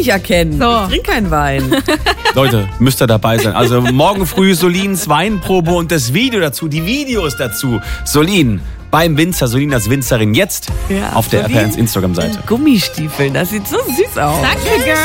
nicht erkennen. So. Ich trinke keinen Wein. Leute, müsst ihr dabei sein. Also morgen früh Solins Weinprobe und das Video dazu, die Videos dazu. Solin beim Winzer, Solin als Winzerin jetzt Ja, auf der Solin RPR1 Instagram-Seite. Gummistiefeln, das sieht so süß aus. Danke, Girl.